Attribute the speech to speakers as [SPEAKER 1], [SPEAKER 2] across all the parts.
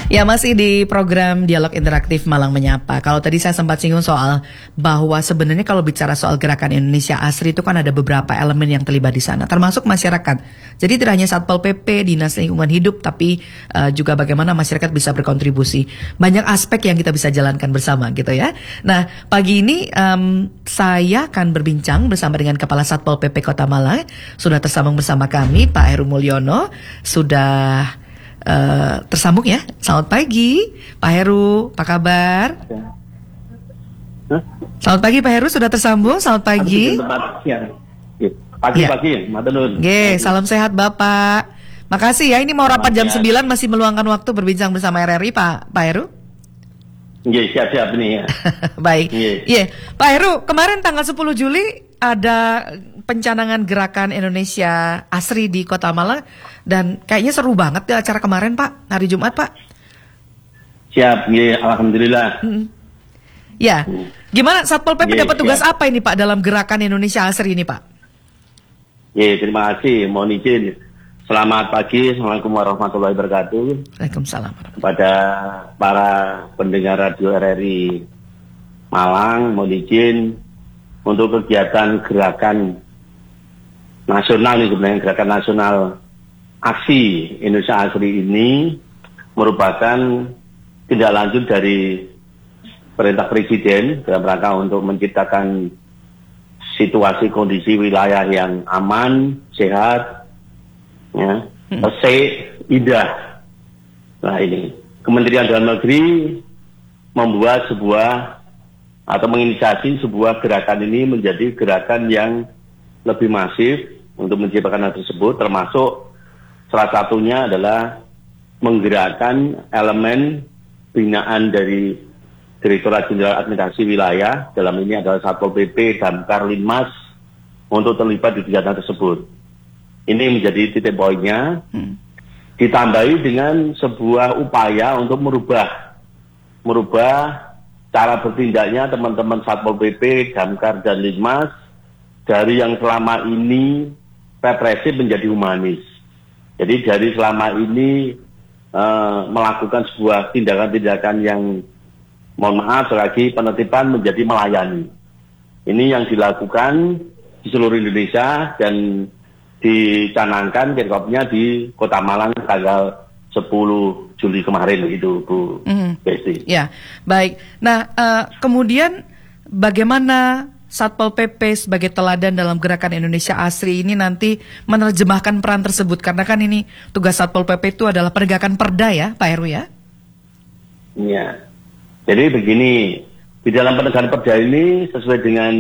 [SPEAKER 1] Ya, masih di program Dialog Interaktif Malang Menyapa. Kalau tadi saya sempat singgung soal bahwa sebenarnya kalau bicara soal gerakan Indonesia Asri itu kan ada beberapa elemen yang terlibat di sana, termasuk masyarakat. Jadi tidak hanya Satpol PP, Dinas Lingkungan Hidup, tapi juga bagaimana masyarakat bisa berkontribusi. Banyak aspek yang kita bisa jalankan bersama gitu ya. Nah, pagi ini saya akan berbincang bersama dengan Kepala Satpol PP Kota Malang. Sudah tersambung bersama kami, Pak Heru Mulyono. Sudah tersambung ya. Selamat pagi Pak Heru, apa kabar? Selamat pagi Pak Heru, sudah tersambung. Selamat pagi.
[SPEAKER 2] Pagi-pagi, matur.
[SPEAKER 1] Salam sehat Bapak. Makasih ya, ini mau rapat jam 9 masih meluangkan waktu berbincang bersama RRI Pak Heru.
[SPEAKER 2] Siap-siap nih ya.
[SPEAKER 1] Baik. Pak Heru, kemarin tanggal 10 Juli ada pencanangan gerakan Indonesia Asri di Kota Malang dan kayaknya seru banget ya acara kemarin Pak, hari Jumat Pak.
[SPEAKER 2] Siap, alhamdulillah.
[SPEAKER 1] Ya, gimana Satpol PP dapat tugas apa ini Pak dalam gerakan Indonesia Asri ini Pak?
[SPEAKER 2] Terima kasih, mohon izin. Selamat pagi, Assalamualaikum warahmatullahi wabarakatuh.
[SPEAKER 1] Waalaikumsalam.
[SPEAKER 2] Kepada para pendengar radio RRI Malang, mohon izin untuk kegiatan gerakan nasional nih, sebenarnya gerakan nasional aksi Indonesia Asri ini merupakan tindak lanjut dari perintah Presiden dalam rangka untuk menciptakan situasi kondisi wilayah yang aman, sehat, ya, safe, indah. Nah ini Kementerian Dalam Negeri membuat sebuah atau menginisiasi sebuah gerakan ini menjadi gerakan yang lebih masif untuk menciptakan hal tersebut, termasuk salah satunya adalah menggerakkan elemen binaan dari Direktorat Jenderal Administrasi Wilayah, dalam ini adalah Satpol PP, Damkar, Linmas, untuk terlibat di kegiatan tersebut. Ini menjadi titik poinnya, ditambahi dengan sebuah upaya untuk merubah cara bertindaknya teman-teman Satpol PP, Damkar, dan Linmas dari yang selama ini represif menjadi humanis. Jadi dari selama ini melakukan sebuah tindakan-tindakan yang, mohon maaf lagi, penertiban menjadi melayani. Ini yang dilakukan di seluruh Indonesia dan dicanangkan kira-kira di Kota Malang tanggal 10 Juli kemarin itu Bu Besti.
[SPEAKER 1] Ya, baik. Nah, kemudian bagaimana Satpol PP sebagai teladan dalam gerakan Indonesia Asri ini nanti menerjemahkan peran tersebut? Karena kan ini tugas Satpol PP itu adalah penegakan perda ya, Pak Heru ya?
[SPEAKER 2] Iya. Jadi begini, di dalam penegakan perda ini sesuai dengan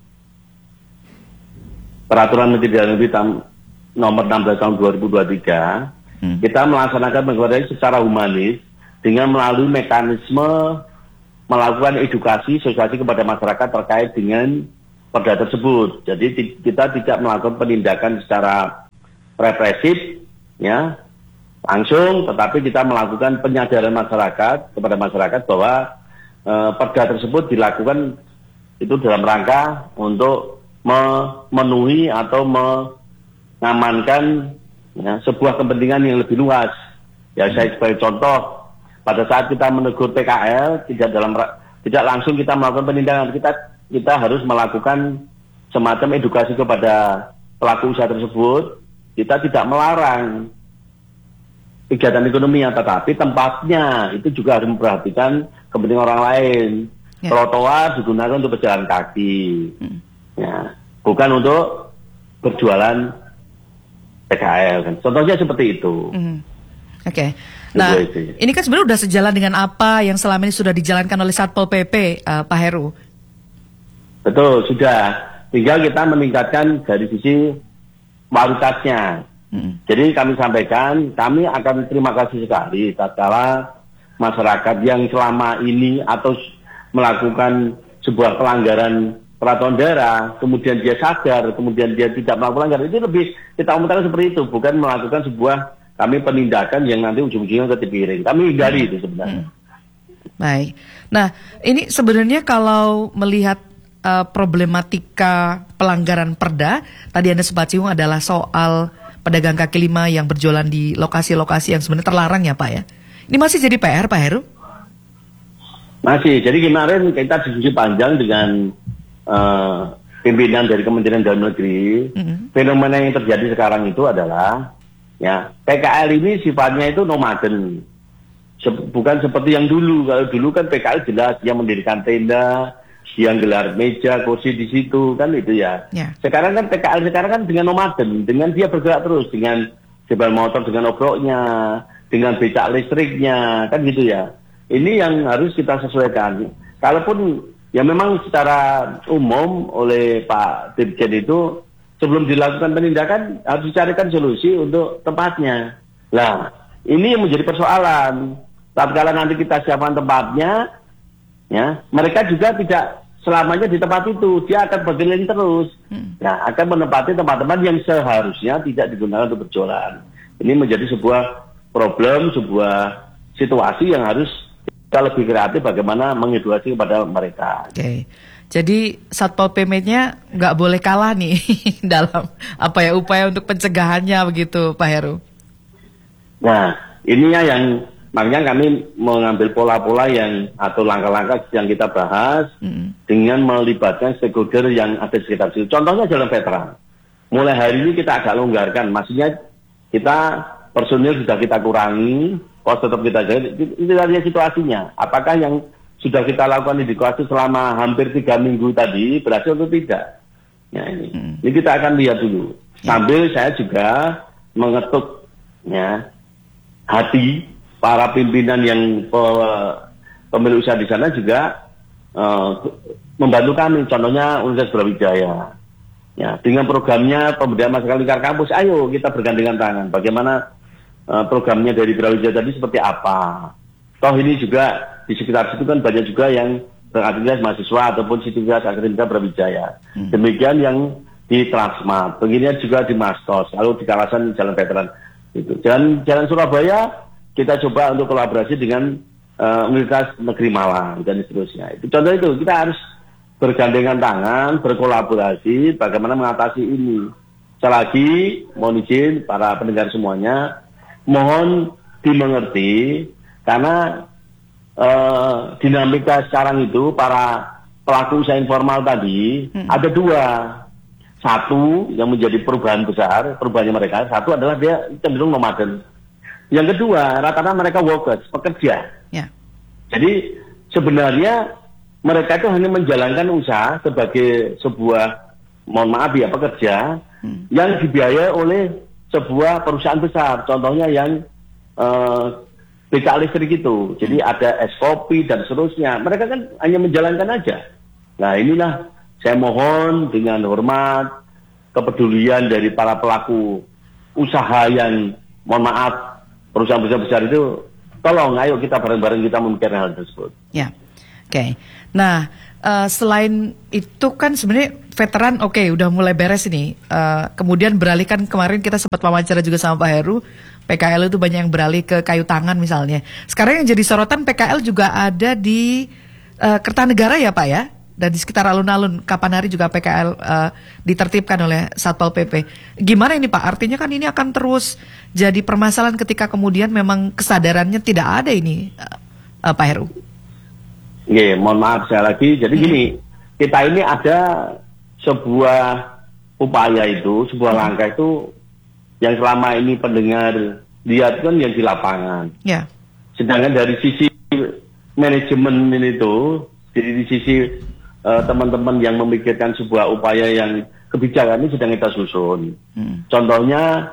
[SPEAKER 2] Peraturan Menteri Dalam Negeri nomor 16 tahun 2023, kita melaksanakan penegakan secara humanis dengan melalui mekanisme melakukan edukasi sosialisasi kepada masyarakat terkait dengan perda tersebut. Jadi kita tidak melakukan penindakan secara represif, ya, langsung, tetapi kita melakukan penyadaran masyarakat kepada masyarakat bahwa perda tersebut dilakukan itu dalam rangka untuk memenuhi atau mengamankan, ya, sebuah kepentingan yang lebih luas. Ya, saya sebagai contoh, pada saat kita menegur PKL tidak langsung kita melakukan penindakan, kita harus melakukan semacam edukasi kepada pelaku usaha tersebut. Kita tidak melarang kegiatan ekonomi, tetapi tempatnya itu juga harus memperhatikan kepentingan orang lain. Ya. Trotoar digunakan untuk berjalan kaki, ya, bukan untuk berjualan PKL. Kan. Contohnya seperti itu.
[SPEAKER 1] Oke. Nah, ini kan sebenarnya sudah sejalan dengan apa yang selama ini sudah dijalankan oleh Satpol PP, Pak Heru.
[SPEAKER 2] Betul, sudah. Tinggal kita meningkatkan dari sisi kualitasnya. Jadi kami sampaikan, kami akan terima kasih sekali tatkala masyarakat yang selama ini atau melakukan sebuah pelanggaran peraturan daerah, kemudian dia sadar, kemudian dia tidak melakukan pelanggaran, itu lebih kita umumkan seperti itu, bukan melakukan sebuah kami penindakan yang nanti ujung-ujungnya ke piring. Kami hindari itu sebenarnya.
[SPEAKER 1] Baik. Nah, ini sebenarnya kalau melihat problematika pelanggaran perda, tadi Anda sempat singgung adalah soal pedagang kaki lima yang berjualan di lokasi-lokasi yang sebenarnya terlarang ya Pak ya. Ini masih jadi PR, Pak Heru?
[SPEAKER 2] Masih. Jadi kemarin kita diskusi panjang dengan pimpinan dari Kementerian Dalam Negeri. Fenomena yang terjadi sekarang itu adalah ya PKL ini sifatnya itu nomaden. Bukan seperti yang dulu. Kalau dulu kan PKL jelas dia mendirikan tenda, yang gelar meja, kursi di situ kan itu ya. Sekarang kan PKL sekarang kan dengan nomaden, dengan dia bergerak terus dengan sepeda motor, dengan obroknya, dengan becak listriknya, kan gitu ya. Ini yang harus kita sesuaikan. Kalaupun ya memang secara umum oleh Pak Dirjen itu sebelum dilakukan penindakan harus dicarikan solusi untuk tempatnya. Nah, ini yang menjadi persoalan. Tatkala nanti kita siapkan tempatnya, ya, mereka juga tidak selamanya di tempat itu, dia akan berkeliling terus. Nah, akan menempati tempat-tempat yang seharusnya tidak digunakan untuk berjualan. Ini menjadi sebuah problem, sebuah situasi yang harus kita lebih kreatif bagaimana mengedukasi kepada mereka.
[SPEAKER 1] Oke. Jadi Satpol PP-nya nggak boleh kalah nih dalam upaya untuk pencegahannya begitu, Pak Heru.
[SPEAKER 2] Nah, ininya yang makanya kami mengambil pola-pola yang atau langkah-langkah yang kita bahas dengan melibatkan stakeholder yang ada di sekitar situ. Contohnya jalan veteran. Mulai hari ini kita agak longgarkan. Maksudnya kita personil sudah kita kurangi, pos tetap kita jaga. Itu tadi situasinya. Apakah yang sudah kita lakukan edukasi selama hampir 3 minggu tadi berhasil atau tidak? Ya, ini kita akan lihat dulu. Sambil saya juga mengetuk ya hati para pimpinan yang pemilik usaha di sana juga membantu kami. Contohnya Universitas Brawijaya. Ya, dengan programnya pemberdayaan masyarakat lingkar kampus, ayo kita bergandengan tangan. Bagaimana programnya dari Brawijaya tadi seperti apa? Toh ini juga di sekitar situ kan banyak juga yang beraktivitas mahasiswa ataupun sivitas akademika Brawijaya. Demikian yang di Transmart, beginian juga di Mastos, lalu di kawasan Jalan Veteran. Itu. Dan Jalan Surabaya kita coba untuk kolaborasi dengan Universitas Negeri Malang dan seterusnya. Itu contoh itu kita harus bergandengan tangan, berkolaborasi bagaimana mengatasi ini. Sekali lagi mohon izin para pendengar semuanya, mohon dimengerti karena dinamika sekarang itu para pelaku usaha informal tadi ada dua. Satu yang menjadi perubahan besar, perubahannya mereka. Satu adalah dia cenderung nomaden. Yang kedua, rata-rata mereka workers, pekerja.
[SPEAKER 1] Ya.
[SPEAKER 2] Jadi sebenarnya mereka itu hanya menjalankan usaha sebagai sebuah, mohon maaf ya, pekerja yang dibiayai oleh sebuah perusahaan besar. Contohnya yang becak listrik itu. Jadi ada es kopi dan seterusnya. Mereka kan hanya menjalankan aja. Nah inilah saya mohon dengan hormat kepedulian dari para pelaku usaha yang, mohon maaf, perusahaan besar itu, tolong ayo kita bareng-bareng kita memikirkan hal tersebut.
[SPEAKER 1] Ya, oke. Nah, selain itu kan sebenarnya veteran udah mulai beres ini. Kemudian beralihkan kemarin kita sempat wawancara juga sama Pak Heru, PKL itu banyak yang beralih ke kayu tangan misalnya. Sekarang yang jadi sorotan PKL juga ada di Kertanegara ya Pak ya? Dan di sekitar alun-alun Kapanari juga PKL ditertibkan oleh Satpol PP. Gimana ini Pak? Artinya kan ini akan terus jadi permasalahan ketika kemudian memang kesadarannya tidak ada ini, Pak Heru.
[SPEAKER 2] Iya, mohon maaf saya lagi. Jadi gini, kita ini ada sebuah upaya itu, sebuah langkah itu yang selama ini pendengar lihat kan yang di lapangan. Ya. Sedangkan dari sisi manajemen ini itu, jadi di sisi teman-teman yang memikirkan sebuah upaya yang kebijakan ini sedang kita susun. Contohnya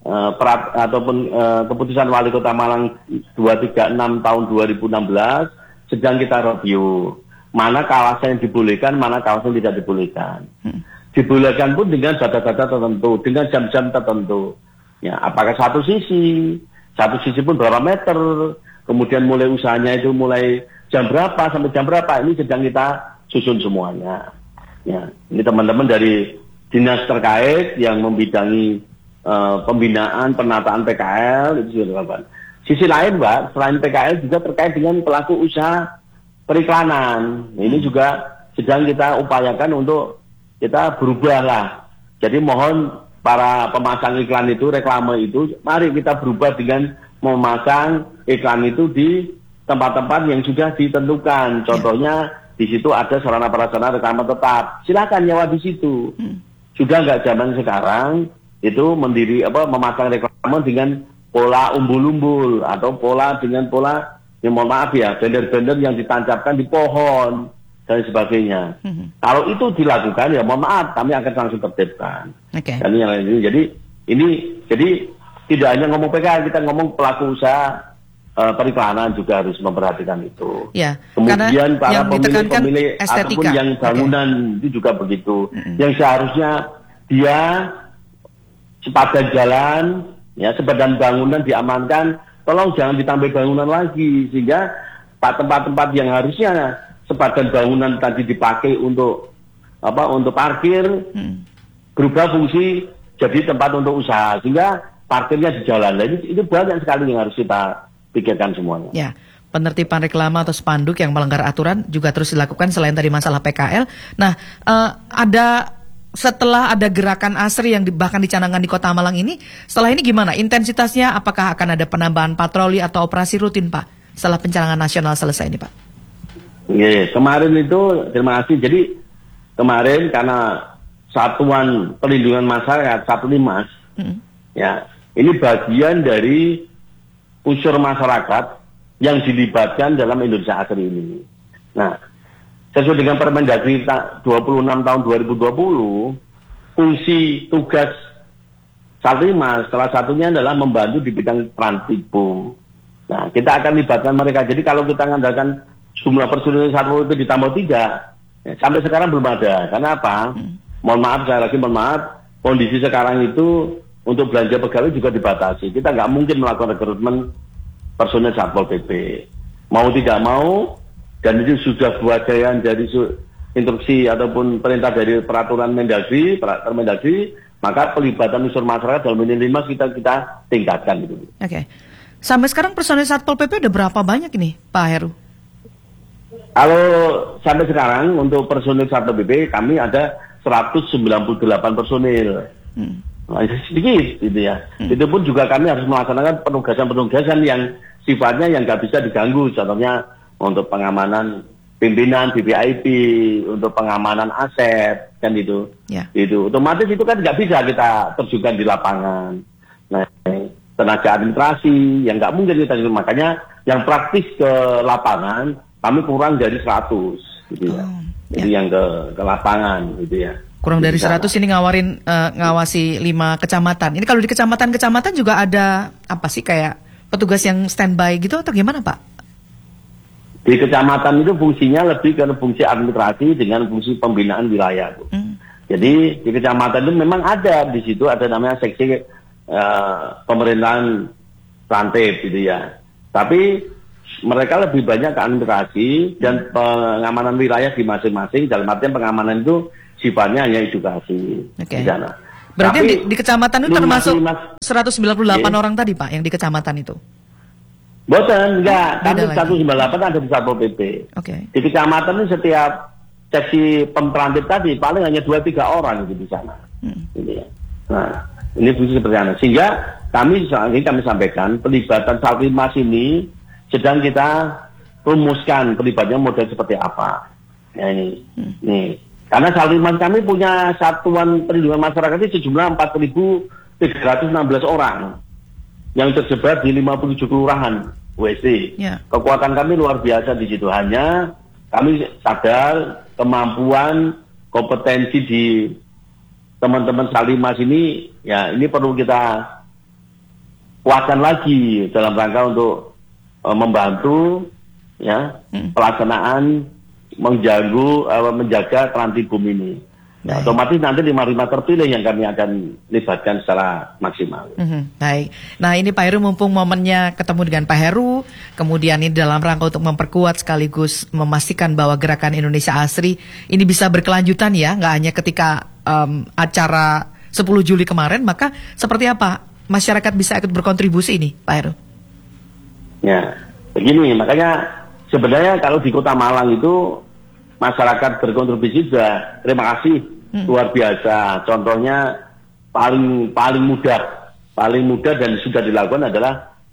[SPEAKER 2] keputusan Wali Kota Malang 236 tahun 2016 sedang kita review. Mana kawasan yang dibolehkan, mana kawasan yang tidak dibolehkan. Dibolehkan pun dengan batas-batas tertentu, dengan jam-jam tertentu. Ya, apakah satu sisi pun berapa meter, kemudian mulai usahanya itu mulai jam berapa sampai jam berapa, ini sedang kita susun semuanya. Ya, ini teman-teman dari dinas terkait yang membidangi pembinaan, penataan PKL itu sudah dilakukan. Sisi lain, Mbak, selain PKL juga terkait dengan pelaku usaha periklanan. Ini juga sedang kita upayakan untuk kita berubah lah. Jadi mohon para pemasang iklan itu, reklame itu, mari kita berubah dengan memasang iklan itu di tempat-tempat yang sudah ditentukan. Contohnya di situ ada sarana prasarana rekaman tetap. Silakan nyewa di situ. Sudah nggak zaman sekarang itu memasang reklame dengan pola umbul-umbul atau pola yang mohon maaf ya, banner-banner yang ditancapkan di pohon dan sebagainya. Kalau itu dilakukan ya mohon maaf, kami akan langsung tertibkan.
[SPEAKER 1] Okay.
[SPEAKER 2] Dan yang lain jadi tidak hanya ngomong PKL, kita ngomong pelaku usaha periklanan juga harus memperhatikan itu.
[SPEAKER 1] Ya,
[SPEAKER 2] kemudian para pemilik
[SPEAKER 1] estetika
[SPEAKER 2] ataupun yang bangunan itu juga begitu. Yang seharusnya dia sepadan jalan, ya sepadan bangunan diamankan, tolong jangan ditambah bangunan lagi, sehingga tempat-tempat yang harusnya sepadan bangunan tadi dipakai untuk parkir berubah fungsi jadi tempat untuk usaha, sehingga parkirnya di jalan. Nah, itu banyak sekali yang harus kita pikirkan semuanya.
[SPEAKER 1] Ya, penertiban reklame atau spanduk yang melanggar aturan juga terus dilakukan selain tadi masalah PKL. Nah, setelah ada gerakan ASRI yang bahkan dicanangkan di Kota Malang ini, setelah ini gimana intensitasnya? Apakah akan ada penambahan patroli atau operasi rutin, Pak? Setelah pencanangan nasional selesai ini, Pak?
[SPEAKER 2] Iya, kemarin itu terima kasih. Jadi kemarin karena Satuan Perlindungan Masyarakat Satlimas, ya ini bagian dari unsur masyarakat yang dilibatkan dalam Indonesia ASRI ini. Nah, sesuai dengan Permendagri 26 tahun 2020, fungsi tugas Satlimas salah satunya adalah membantu di bidang Trantibum. Nah, kita akan libatkan mereka. Jadi kalau kita mengandalkan jumlah personil Satpol PP ditambah 3, ya, sampai sekarang belum ada. Karena apa? Mohon maaf, kondisi sekarang itu untuk belanja pegawai juga dibatasi. Kita nggak mungkin melakukan rekrutmen personil Satpol PP. Mau tidak mau, dan itu sudah buatan dari instruksi ataupun perintah dari peraturan Permendagri, maka pelibatan unsur masyarakat dalam ini 5 kita tingkatkan gitu.
[SPEAKER 1] Oke. Sampai sekarang personil Satpol PP udah berapa banyak ini, Pak Heru?
[SPEAKER 2] Kalau sampai sekarang untuk personil Satpol PP kami ada 198 personil. Nah, sedikit gitu ya. Itu pun juga kami harus melaksanakan penugasan-penugasan yang sifatnya yang nggak bisa diganggu. Contohnya untuk pengamanan pimpinan VVIP, untuk pengamanan aset, kan itu. Ya. Itu otomatis itu kan nggak bisa kita terjunkan di lapangan. Nah, tenaga administrasi yang nggak mungkin kita, makanya yang praktis ke lapangan kami kurang dari 100 gitu ya. Jadi yang ke lapangan gitu ya.
[SPEAKER 1] Kurang dari 100 ini ngawasi 5 kecamatan. Ini kalau di kecamatan juga ada apa sih, kayak petugas yang standby gitu atau gimana, Pak?
[SPEAKER 2] Di kecamatan itu fungsinya lebih ke fungsi administrasi dengan fungsi pembinaan wilayah. Jadi di kecamatan itu memang ada, di situ ada namanya seksi pemerintahan Trantib gitu ya. Tapi mereka lebih banyak ke administrasi dan pengamanan wilayah di masing-masing. Dalam artian pengamanan itu sifatnya hanya edukasi. Di sana.
[SPEAKER 1] Berarti di kecamatan itu termasuk 198 orang tadi, Pak, yang di kecamatan itu?
[SPEAKER 2] Boten, enggak. Kami 198 ada di Satpol PP. Di kecamatan itu setiap seksi pemperantip tadi paling hanya 2-3 orang gitu di sana. Gitu ya. Nah, ini fungsi seperti apa. Sehingga kami sampaikan pelibatan Satlimas ini sedang kita rumuskan pelibatnya model seperti apa. Ya ini. Nih. Karena Satlimas kami punya Satuan Perlindungan Masyarakat itu sejumlah 4.316 orang yang tersebar di 57 kelurahan WC. Kekuatan kami luar biasa di situ. Hanya kami sadar kemampuan, kompetensi di teman-teman Satlimas ini, ya ini perlu kita kuatkan lagi dalam rangka untuk membantu ya pelaksanaan menjaga Trantibum ini. Ya, otomatis nanti 5 terpilih yang kami akan libatkan secara maksimal.
[SPEAKER 1] Baik. Nah ini Pak Heru, mumpung momennya ketemu dengan Pak Heru, kemudian ini dalam rangka untuk memperkuat sekaligus memastikan bahwa gerakan Indonesia ASRI ini bisa berkelanjutan ya, nggak hanya ketika acara 10 Juli kemarin, maka seperti apa masyarakat bisa ikut berkontribusi ini, Pak Heru?
[SPEAKER 2] Ya, begini, makanya sebenarnya kalau di Kota Malang itu masyarakat berkontribusi juga, terima kasih, luar biasa. Contohnya paling mudah dan sudah dilakukan adalah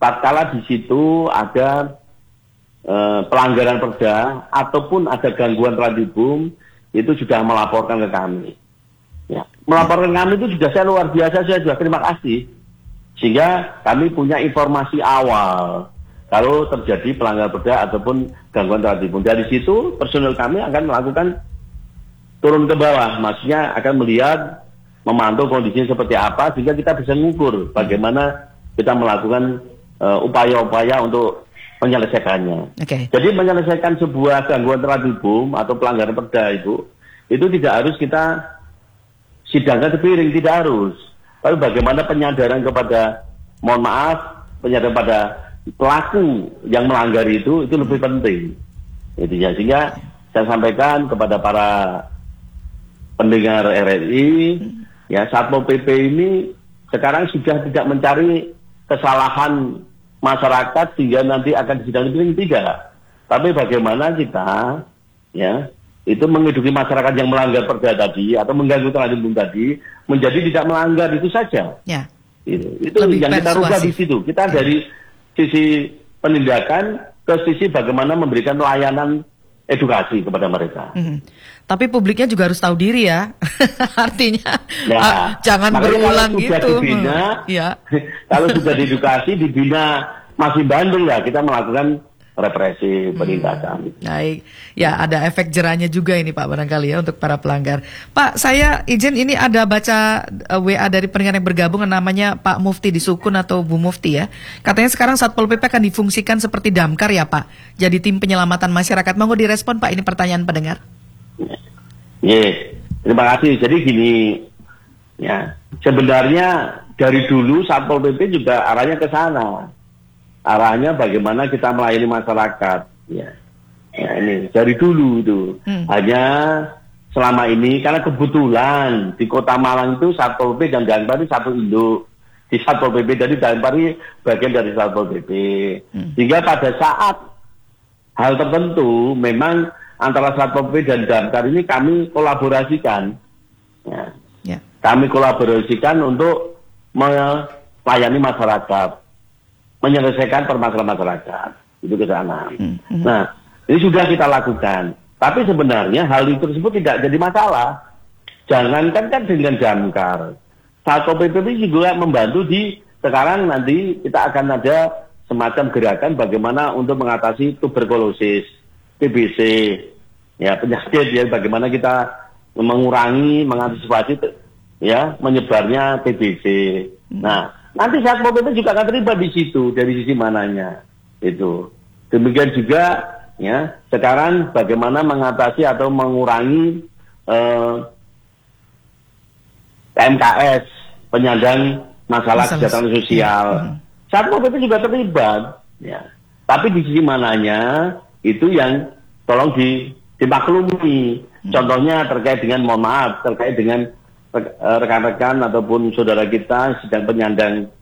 [SPEAKER 2] tatkala di situ ada pelanggaran perda ataupun ada gangguan radibum, itu sudah melaporkan ke kami. Ya, melaporkan kami itu juga saya luar biasa, saya juga terima kasih. Sehingga kami punya informasi awal kalau terjadi pelanggaran perda ataupun gangguan radibum. Dari situ personel kami akan melakukan turun ke bawah, maksudnya akan melihat, memantau kondisinya seperti apa, sehingga kita bisa mengukur bagaimana kita melakukan upaya-upaya untuk menyelesaikannya.
[SPEAKER 1] Okay.
[SPEAKER 2] Jadi menyelesaikan sebuah gangguan radibum atau pelanggaran perda itu tidak harus kita sidangkan sepiring, tidak harus. Tapi bagaimana penyadaran kepada, mohon maaf, penyadaran pada pelaku yang melanggar itu lebih penting. Itu ya, sehingga saya sampaikan kepada para pendengar RRI, ya, Satpol PP ini sekarang sudah tidak mencari kesalahan masyarakat sehingga nanti akan disidang sepiring, tidak. Tapi bagaimana kita, ya, itu mengeduki masyarakat yang melanggar perda tadi atau mengganggu radibum tadi menjadi tidak melanggar, itu saja.
[SPEAKER 1] Ya.
[SPEAKER 2] Itu yang kita rubah di situ. Kita dari sisi penindakan ke sisi bagaimana memberikan layanan edukasi kepada mereka.
[SPEAKER 1] Tapi publiknya juga harus tahu diri ya. Artinya
[SPEAKER 2] ya,
[SPEAKER 1] jangan berulang gitu.
[SPEAKER 2] Ya. Kalau sudah diedukasi, dibina masih bandel ya, kita melakukan represi, penindakan.
[SPEAKER 1] Baik, ya ada efek jerahnya juga ini Pak barangkali ya untuk para pelanggar. Pak, saya izin ini ada baca WA dari pendengar yang bergabung namanya Pak Mufti di Sukun atau Bu Mufti ya. Katanya sekarang Satpol PP akan difungsikan seperti damkar ya Pak. Jadi tim penyelamatan masyarakat. Monggo direspon Pak, ini pertanyaan pendengar.
[SPEAKER 2] Terima kasih. Jadi gini, ya sebenarnya dari dulu Satpol PP juga arahnya ke sana. Arahnya bagaimana kita melayani masyarakat, ya ini dari dulu itu. Hanya selama ini karena kebetulan di Kota Malang itu Satpol PP dan Danpari satu induk. Di Satpol PP dari Danpari bagian dari Satpol PP. Sehingga pada saat hal tertentu memang antara Satpol PP dan Damkar ini kami kolaborasikan. Ya. Kami kolaborasikan untuk melayani masyarakat, menyelesaikan permasalahan masyarakat, itu ke sana. Nah, ini sudah kita lakukan. Tapi sebenarnya hal itu tersebut tidak jadi masalah. Jangankan kan dengan damkar, Satpol PP juga membantu sekarang nanti kita akan ada semacam gerakan bagaimana untuk mengatasi tuberkulosis, TBC, ya penyakit ya, bagaimana kita mengantisipasi ya menyebarnya TBC. Nah, nanti Satpol PP juga akan terlibat di situ dari sisi mananya itu. Demikian juga ya sekarang bagaimana mengatasi atau mengurangi PMKS, penyandang masalah kesehatan sosial. Satpol PP juga terlibat ya. Tapi di sisi mananya itu yang tolong dimaklumi. Contohnya terkait dengan, mohon maaf, terkait dengan rekan-rekan ataupun saudara kita sedang penyandang